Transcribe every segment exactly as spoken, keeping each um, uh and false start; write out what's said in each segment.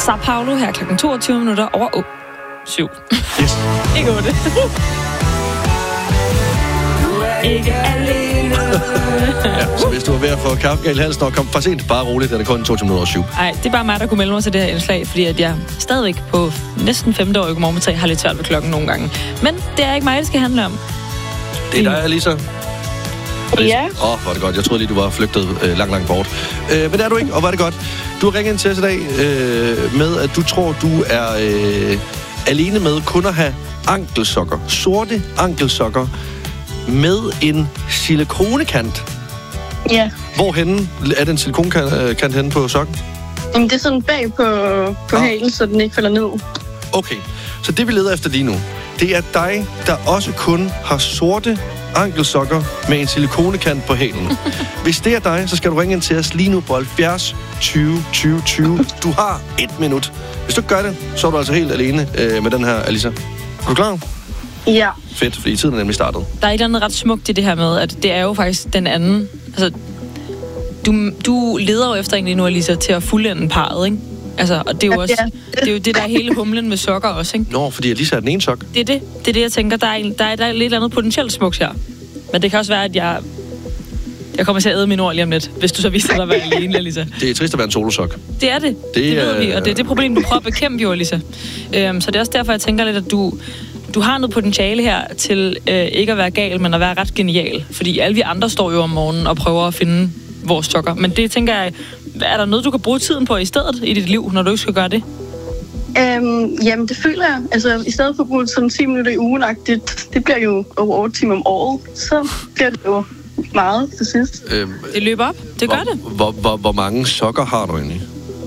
Sao Paulo her klokken toogtyve minutter over oh, syv. Yes. Ikke otte. Ikke alene. Ja, så hvis du er ved at få kaffegalt i halsen og komme for sent, bare roligt, det er kun toogtyve minutter over syv. Nej, det er bare mig, der kunne melde mig til det her indslag, fordi at jeg stadigvæk på næsten femte år i Godmorgen med tre har lidt svært ved klokken nogle gange. Men det er ikke mig, det skal handle om. Det er dig, Alisa. Ja. Åh, oh, hvor er det godt. Jeg troede lige, du var flygtet øh, langt, langt bort. Øh, men det er du ikke, og hvor er det godt. Du har ringet ind til os i dag øh, med, at du tror, du er øh, alene med kun at have ankelsokker. Sorte ankelsokker med en silikonekant. Ja. Hvorhenne er den silikonkant henne på sokken? Jamen, det er sådan bag på, på Ah. hælen, så den ikke falder ned. Okay, så det vi leder efter lige nu, det er dig, der også kun har sorte ankelsokker med en silikonekant på hælen. Hvis det er dig, så skal du ringe ind til os lige nu på halvfjerds tyve tyve tyve. Du har et minut. Hvis du ikke gør det, så er du altså helt alene øh, med den her, Alisa. Er du klar? Ja. Fedt, fordi tiden er nemlig startet. Der er et eller andet ret smukt i det her med, at det er jo faktisk den anden. Altså, du, du leder jo efter egentlig nu, Alisa, til at fuldende parret, ikke? Altså, og det er jo også, Ja. det er jo det, der er hele humlen med sokker også, ikke? Nå, fordi Alisa er den ene sok. Det er det. Det er det, jeg tænker. Der er, en, der er, der er lidt andet potentielt smukt her. Men det kan også være, at jeg... Jeg kommer til at æde mine ord lige om lidt, hvis du så viser dig at være alene, Alisa. Det er trist at være en solosok. Det er det. Det Det, det ved er- vi, og det er det problem, du prøver at bekæmpe, jo, Alisa. Øhm, så det er også derfor, jeg tænker lidt, at du... Du har noget potentiale her til øh, ikke at være gal, men at være ret genial. Fordi alle vi andre står jo om morgenen og prøver at finde vores sokker. Men det tænker jeg, er der noget, du kan bruge tiden på i stedet i dit liv, når du ikke skal gøre det? Øhm, jamen, det føler jeg. Altså, i stedet for at bruge sådan ti minutter i ugen, det, det bliver jo over otte timer om året. Så bliver det jo meget til sidst. Øhm, Det løber op. Det gør det. hvor, hvor, hvor, hvor mange sokker har du egentlig?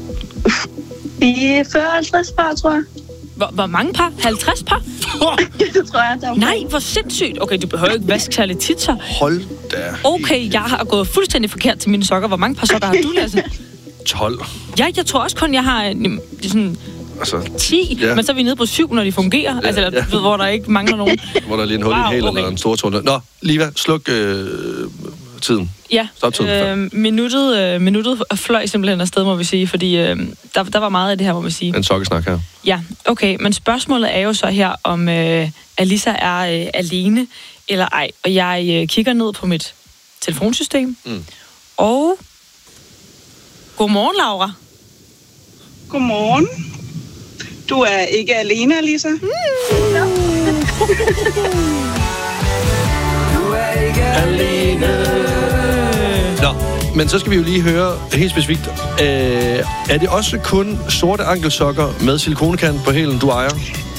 I fyrre halvtreds par, tror jeg. Hvor, hvor mange par? halvtreds par? Det tror jeg, der er. Nej, hvor sindssygt. Okay, du behøver ikke vaske særligt tit, så. Hold da. Okay, jeg har gået fuldstændig forkert til mine sokker. Hvor mange par sokker har du, Lasse? tolv. Ja, jeg tror også kun, jeg har øh, det er sådan Altså, ti, Ja. men så er vi nede på syv, når de fungerer. Ja, altså, eller, ja. ved, hvor der ikke mangler nogen. hvor der er lige en hul Wow, i en hæl okay. eller en stor tårn. Nå, Liva, sluk øh, tiden. Ja, Stop tiden. øh, minuttet, øh, minuttet fløj simpelthen afsted, må vi sige, fordi øh, der, der var meget af det her, må vi sige. En sokkesnak her. Ja, okay, men spørgsmålet er jo så her, om øh, Alisa er øh, alene eller ej. Og jeg øh, kigger ned på mit telefonsystem. Mm. Og godmorgen, Laura. Godmorgen. Du er ikke alene, Alisa. Mm. Nå, men så skal vi jo lige høre helt specifikt. Øh, er det også kun sorte ankelsokker med silikonekant på hælen, du ejer?